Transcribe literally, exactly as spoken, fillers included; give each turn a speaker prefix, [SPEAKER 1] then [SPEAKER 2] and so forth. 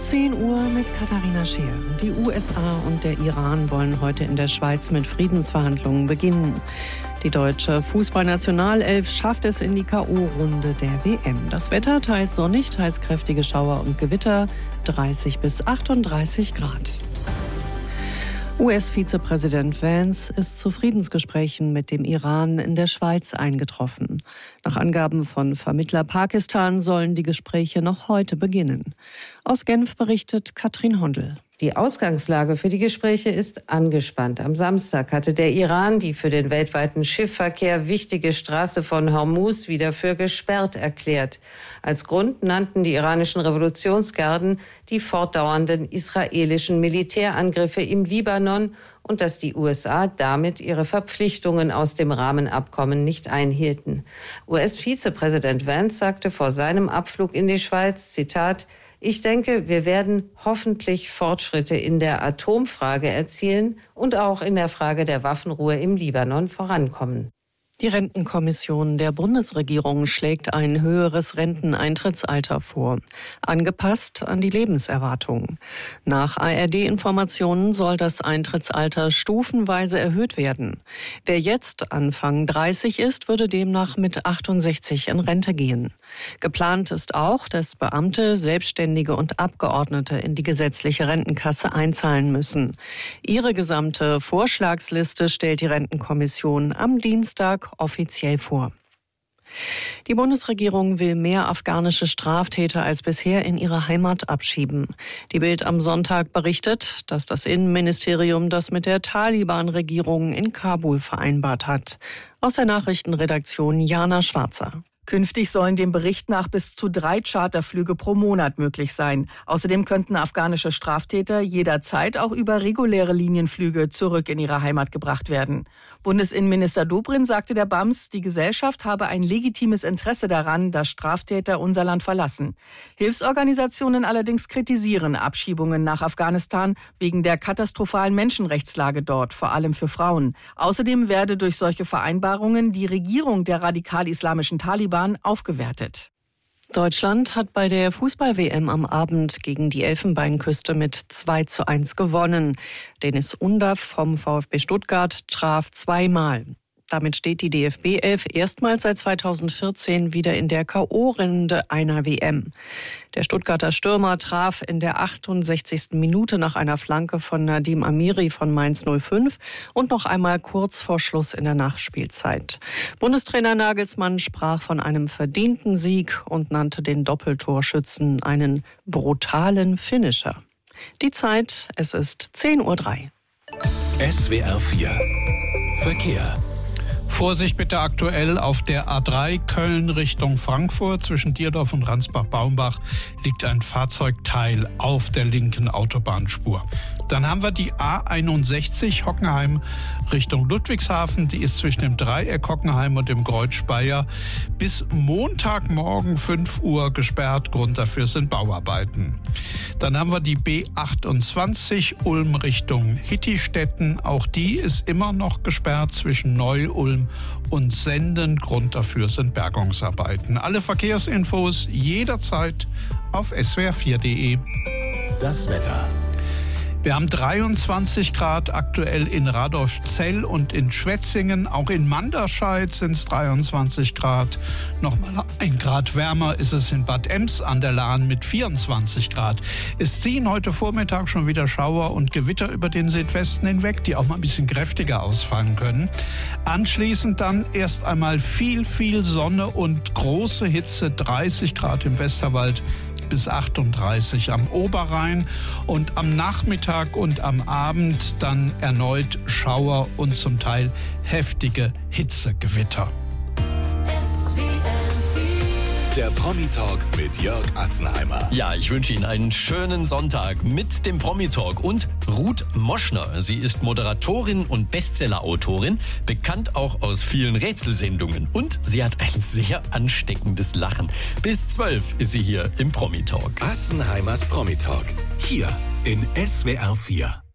[SPEAKER 1] zehn Uhr mit Katharina Scheer. Die U S A und der Iran wollen heute in der Schweiz mit Friedensverhandlungen beginnen. Die deutsche Fußballnationalelf schafft es in die K O-Runde der W M. Das Wetter teils sonnig, teils kräftige Schauer und Gewitter, dreißig bis achtunddreißig Grad. U S-Vizepräsident Vance ist zu Friedensgesprächen mit dem Iran in der Schweiz eingetroffen. Nach Angaben von Vermittler Pakistan sollen die Gespräche noch heute beginnen. Aus Genf berichtet Katrin Hondel.
[SPEAKER 2] Die Ausgangslage für die Gespräche ist angespannt. Am Samstag hatte der Iran die für den weltweiten Schiffverkehr wichtige Straße von Hormuz wieder für gesperrt erklärt. Als Grund nannten die iranischen Revolutionsgarden die fortdauernden israelischen Militärangriffe im Libanon und dass die U S A damit ihre Verpflichtungen aus dem Rahmenabkommen nicht einhielten. U S-Vizepräsident Vance sagte vor seinem Abflug in die Schweiz, Zitat, ich denke, wir werden hoffentlich Fortschritte in der Atomfrage erzielen und auch in der Frage der Waffenruhe im Libanon vorankommen.
[SPEAKER 1] Die Rentenkommission der Bundesregierung schlägt ein höheres Renteneintrittsalter vor, angepasst an die Lebenserwartung. Nach A R D-Informationen soll das Eintrittsalter stufenweise erhöht werden. Wer jetzt Anfang dreißig ist, würde demnach mit achtundsechzig in Rente gehen. Geplant ist auch, dass Beamte, Selbstständige und Abgeordnete in die gesetzliche Rentenkasse einzahlen müssen. Ihre gesamte Vorschlagsliste stellt die Rentenkommission am Dienstag offiziell vor. Die Bundesregierung will mehr afghanische Straftäter als bisher in ihre Heimat abschieben. Die Bild am Sonntag berichtet, dass das Innenministerium das mit der Taliban-Regierung in Kabul vereinbart hat. Aus der Nachrichtenredaktion Jana Schwarzer.
[SPEAKER 3] Künftig sollen dem Bericht nach bis zu drei Charterflüge pro Monat möglich sein. Außerdem könnten afghanische Straftäter jederzeit auch über reguläre Linienflüge zurück in ihre Heimat gebracht werden. Bundesinnenminister Dobrindt sagte der B A M S, die Gesellschaft habe ein legitimes Interesse daran, dass Straftäter unser Land verlassen. Hilfsorganisationen allerdings kritisieren Abschiebungen nach Afghanistan wegen der katastrophalen Menschenrechtslage dort, vor allem für Frauen. Außerdem werde durch solche Vereinbarungen die Regierung der radikal-islamischen Taliban aufgewertet.
[SPEAKER 1] Deutschland hat bei der Fußball-W M am Abend gegen die Elfenbeinküste mit zwei zu eins gewonnen. Dennis Undaff vom VfB Stuttgart traf zweimal. Damit steht die D F B-Elf erstmals seit zweitausendvierzehn wieder in der K O-Runde einer W M. Der Stuttgarter Stürmer traf in der achtundsechzigsten Minute nach einer Flanke von Nadim Amiri von Mainz null fünf und noch einmal kurz vor Schluss in der Nachspielzeit. Bundestrainer Nagelsmann sprach von einem verdienten Sieg und nannte den Doppeltorschützen einen brutalen Finisher. Die Zeit, es ist zehn Uhr drei.
[SPEAKER 4] S W R vier Verkehr.
[SPEAKER 5] Vorsicht bitte aktuell auf der A drei Köln Richtung Frankfurt. Zwischen Dierdorf und Ransbach-Baumbach liegt ein Fahrzeugteil auf der linken Autobahnspur. Dann haben wir die A einundsechzig Hockenheim Richtung Ludwigshafen. Die ist zwischen dem Dreieck Hockenheim und dem Kreuz Speyer bis Montagmorgen fünf Uhr gesperrt. Grund dafür sind Bauarbeiten. Dann haben wir die B achtundzwanzig Ulm Richtung Hittistetten. Auch die ist immer noch gesperrt zwischen Neu-Ulm und Senden. Grund dafür sind Bergungsarbeiten. Alle Verkehrsinfos jederzeit auf S W R vier punkt de.
[SPEAKER 4] Das Wetter.
[SPEAKER 5] Wir haben dreiundzwanzig Grad aktuell in Radolfzell und in Schwetzingen. Auch in Manderscheid sind es dreiundzwanzig Grad. Nochmal ein Grad wärmer ist es in Bad Ems an der Lahn mit vierundzwanzig Grad. Es ziehen heute Vormittag schon wieder Schauer und Gewitter über den Südwesten hinweg, die auch mal ein bisschen kräftiger ausfallen können. Anschließend dann erst einmal viel, viel Sonne und große Hitze, dreißig Grad im Westerwald bis achtunddreißig am Oberrhein und am Nachmittag und am Abend dann erneut Schauer und zum Teil heftige Hitzegewitter.
[SPEAKER 4] Der Promi-Talk mit Jörg Assenheimer.
[SPEAKER 6] Ja, ich wünsche Ihnen einen schönen Sonntag mit dem Promi-Talk und Ruth Moschner. Sie ist Moderatorin und Bestseller-Autorin, bekannt auch aus vielen Rätselsendungen. Und sie hat ein sehr ansteckendes Lachen. Bis zwölf ist sie hier im Promi-Talk.
[SPEAKER 4] Assenheimers Promi-Talk, hier in S W R vier.